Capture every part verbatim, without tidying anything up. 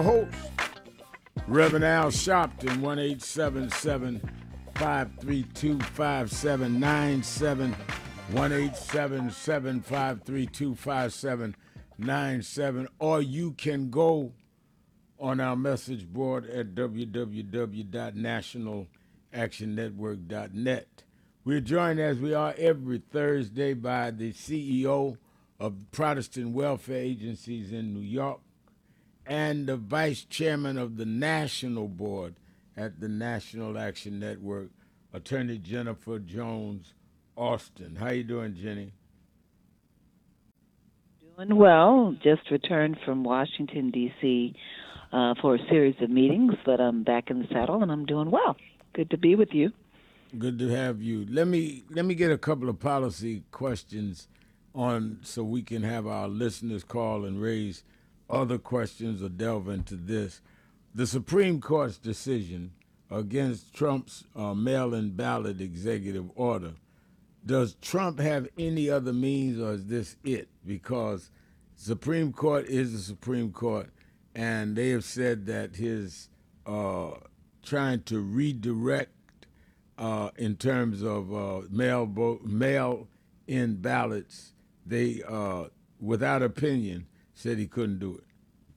Host, Reverend Al Sharpton, one eight seven seven, five three two, five seven nine seven, one eight seven seven, five three two, five seven nine seven, or you can go on our message board at w w w dot national action network dot net. We're joined as we are every Thursday by the C E O of Protestant Welfare Agencies in New York and the Vice Chairman of the National Board at the National Action Network, Attorney Jennifer Jones Austin. How you doing, Jenny? Doing well. Just returned from Washington, D C uh, for a series of meetings, but I'm back in the saddle and I'm doing well. Good to be with you. Good to have you. Let me let me get a couple of policy questions on so we can have our listeners call and raise other questions or delve into this. The Supreme Court's decision against Trump's uh, mail-in ballot executive order. Does Trump have any other means, or is this it? Because Supreme Court is the Supreme Court, and they have said that his uh, trying to redirect uh, in terms of uh, mail vote, mail-in ballots, they, uh, without opinion, said he couldn't do it.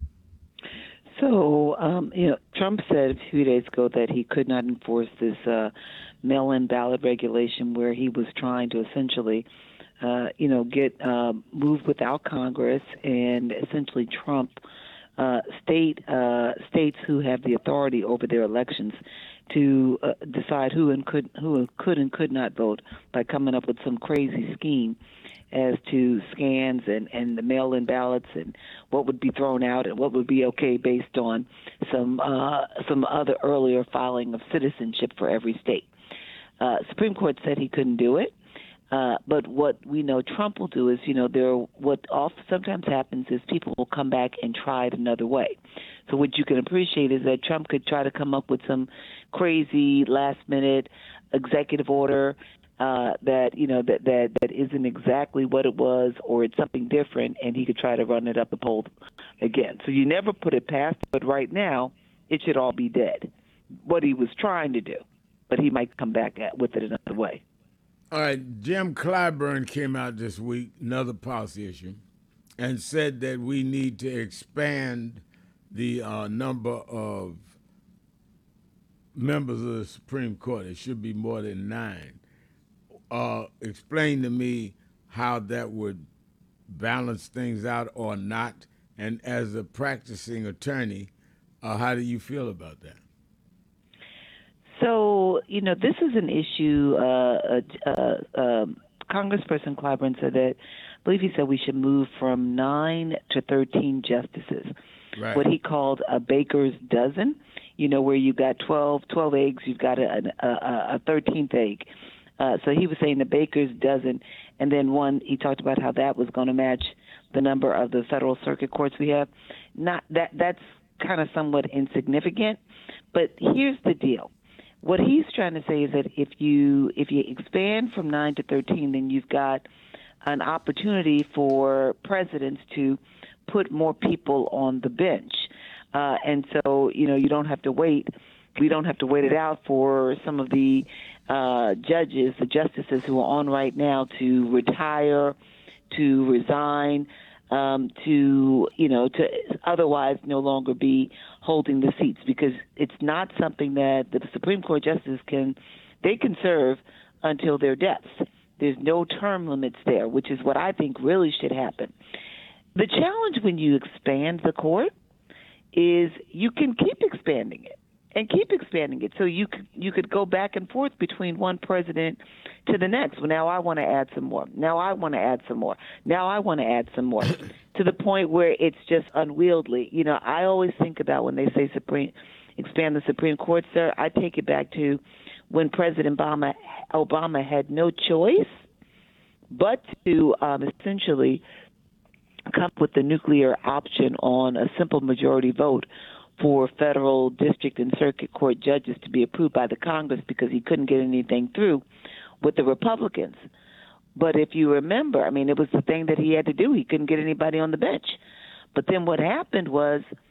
So, um, you know, Trump said a few days ago that he could not enforce this uh, mail-in ballot regulation where he was trying to essentially, uh, you know, get uh, moved without Congress and essentially trump uh, state uh, states who have the authority over their elections to uh, decide who and could who could and could not vote by coming up with some crazy scheme as to scans and, and the mail-in ballots and what would be thrown out and what would be okay based on some uh, some other earlier filing of citizenship for every state. Uh, Supreme Court said he couldn't do it, uh, but what we know Trump will do is, you know, there what often sometimes happens is people will come back and try it another way. So what you can appreciate is that Trump could try to come up with some crazy last-minute executive order Uh, that you know that, that that isn't exactly what it was, or it's something different, and he could try to run it up the pole again. So you never put it past, but right now it should all be dead. What he was trying to do, but he might come back at, with it another way. All right, Jim Clyburn came out this week, another policy issue, and said that we need to expand the uh, number of members of the Supreme Court. It should be more than nine. Uh, explain to me how that would balance things out or not. And as a practicing attorney, uh, how do you feel about that? So, you know, this is an issue. Uh, uh, uh, um, Congressperson Clyburn said that, I believe he said we should move from nine to thirteen justices, right. What he called a baker's dozen, you know, where you've got twelve, twelve eggs, you've got a, a, a thirteenth egg. Uh, so he was saying the baker's dozen, and then one, he talked about how that was going to match the number of the federal circuit courts we have. Not that that's kind of somewhat insignificant, but here's the deal. What he's trying to say is that if you if you expand from nine to thirteen, then you've got an opportunity for presidents to put more people on the bench, uh, and so you know you don't have to wait. We don't have to wait it out for some of the uh, judges, the justices who are on right now to retire, to resign, um, to, you know, to otherwise no longer be holding the seats, because it's not something that the Supreme Court justices can, they can serve until their deaths. There's no term limits there, which is what I think really should happen. The challenge when you expand the court is you can keep expanding it. And keep expanding it, so you could, you could go back and forth between one president to the next. Well, now I want to add some more. Now I want to add some more. Now I want to add some more, to the point where it's just unwieldy. You know, I always think about when they say Supreme, expand the Supreme Court, sir. I take it back to when President Obama, Obama had no choice but to um, essentially come up with the nuclear option on a simple majority vote for federal district and circuit court judges to be approved by the Congress, because he couldn't get anything through with the Republicans. But if you remember, I mean, it was the thing that he had to do. He couldn't get anybody on the bench. But then what happened was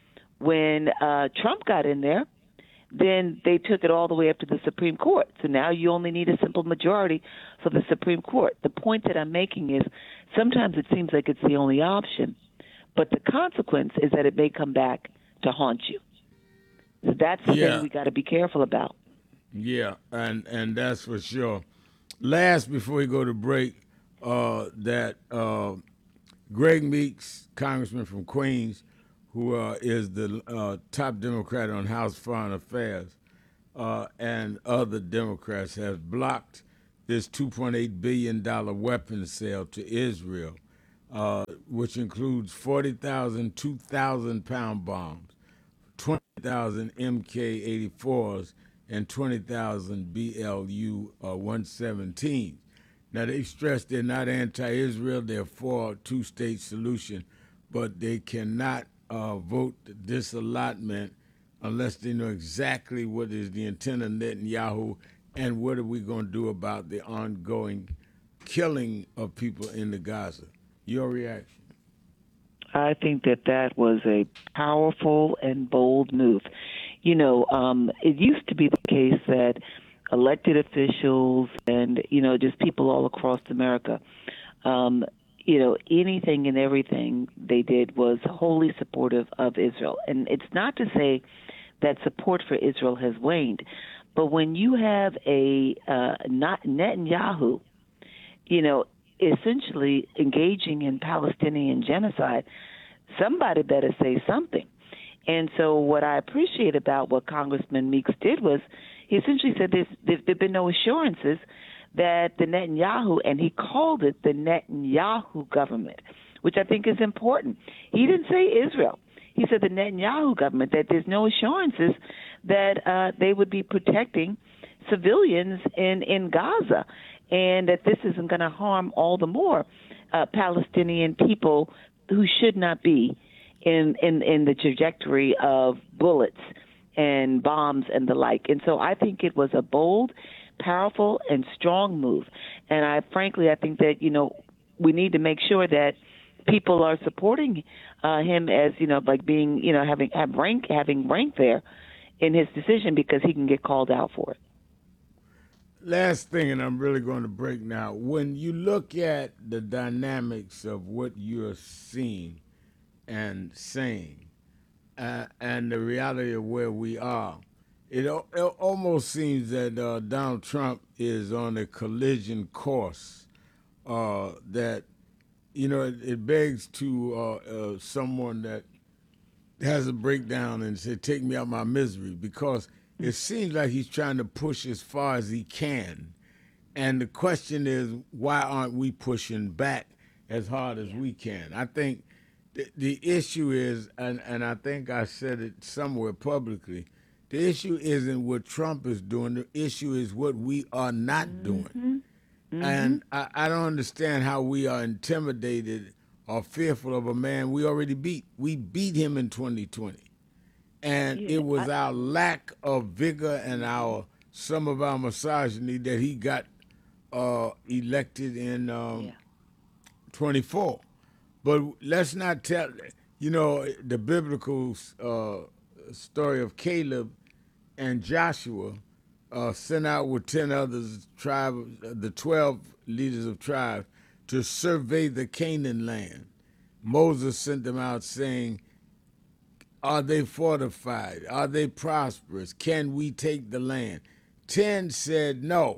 When uh, Trump got in there, then they took it all the way up to the Supreme Court. So now you only need a simple majority for the Supreme Court. The point that I'm making is sometimes it seems like it's the only option, but the consequence is that it may come back to haunt you. So that's the Yeah. thing we got to be careful about. Yeah, and and that's for sure. Last, before we go to break, uh, that uh, Greg Meeks, Congressman from Queens, who uh, is the uh, top Democrat on House Foreign Affairs, uh, and other Democrats have blocked this two point eight billion dollars weapons sale to Israel, uh, which includes forty thousand two thousand pound bombs, twenty thousand M K eighty-fours, and twenty thousand B L U one seventeens. Now, they stress they're not anti-Israel, they're for a two-state solution, but they cannot uh, vote disallotment unless they know exactly what is the intent of Netanyahu and what are we going to do about the ongoing killing of people in the Gaza. Your reaction? I think that that was a powerful and bold move. You know, um, it used to be the case that elected officials and, you know, just people all across America, um, you know, anything and everything they did was wholly supportive of Israel. And it's not to say that support for Israel has waned, but when you have a uh, not Netanyahu, you know, essentially engaging in Palestinian genocide, somebody better say something. And so what I appreciate about what Congressman Meeks did was he essentially said there's, there have been no assurances that the Netanyahu, and he called it the Netanyahu government, which I think is important. He didn't say Israel. He said the Netanyahu government, that there's no assurances that uh, they would be protecting civilians in, in Gaza, and that this isn't going to harm all the more uh, Palestinian people who should not be in, in, in the trajectory of bullets and bombs and the like. And so I think it was a bold, powerful, and strong move. And I frankly, I think that, you know, we need to make sure that people are supporting uh, him as, you know, like being, you know, having have rank having rank there in his decision, because he can get called out for it. Last thing, and I'm really going to break now. When you look at the dynamics of what you're seeing and saying, uh, and the reality of where we are, it, it almost seems that uh, Donald Trump is on a collision course uh, that, you know, it, it begs to uh, uh, someone that has a breakdown and say, take me out my misery, because it seems like he's trying to push as far as he can. And the question is, why aren't we pushing back as hard as we can? I think the, the issue is, and, and I think I said it somewhere publicly, the issue isn't what Trump is doing. The issue is what we are not mm-hmm. doing. Mm-hmm. And I, I don't understand how we are intimidated or fearful of a man we already beat. We beat him in twenty twenty. And yeah, it was I, our lack of vigor and our some of our misogyny that he got uh, elected in um, yeah. twenty-four. But let's not tell, you know, the biblical uh, story of Caleb and Joshua uh, sent out with ten others, tribe, the twelve leaders of tribes, to survey the Canaan land. Moses sent them out saying, are they fortified? Are they prosperous? Can we take the land? Ten said no.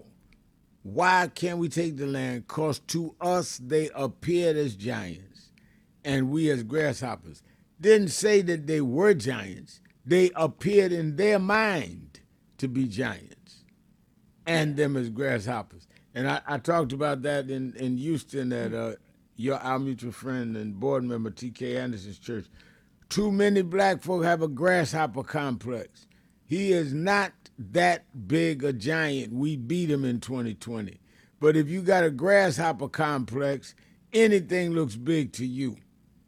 Why can't we take the land? Because to us they appeared as giants, and we as grasshoppers. Didn't say that they were giants. They appeared in their mind to be giants, and them as grasshoppers. And I, I talked about that in, in Houston at uh, your our mutual friend and board member T K Anderson's church. Too many black folk have a grasshopper complex. He is not that big a giant. We beat him in twenty twenty. But if you got a grasshopper complex, anything looks big to you.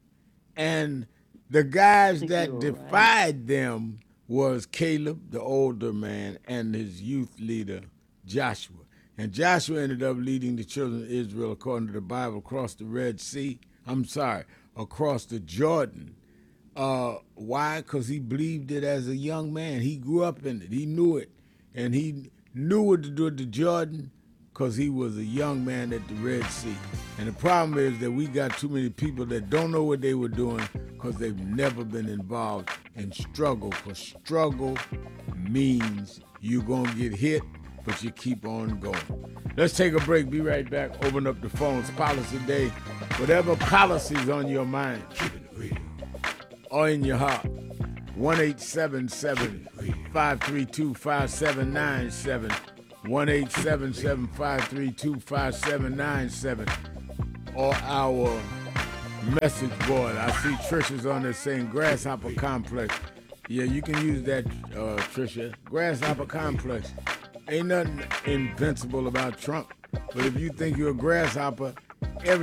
And the guys that defied right. them was Caleb, the older man, and his youth leader, Joshua. And Joshua ended up leading the children of Israel, according to the Bible, across the Red Sea. I'm sorry, across the Jordan. Uh, why? Because he believed it as a young man. He grew up in it. He knew it. And he knew what to do at the Jordan because he was a young man at the Red Sea. And the problem is that we got too many people that don't know what they were doing because they've never been involved in struggle. Because struggle means you're going to get hit, but you keep on going. Let's take a break. Be right back. Open up the phones. Policy Day. Whatever policy's on your mind or in your heart. one eight seven seven, five three two, five seven nine seven. one eight seven seven, five three two, five seven nine seven. Or our message board. I see Trisha's on there saying Grasshopper Complex. Yeah, you can use that, uh, Trisha. Grasshopper Complex. Ain't nothing invincible about Trump. But if you think you're a grasshopper, every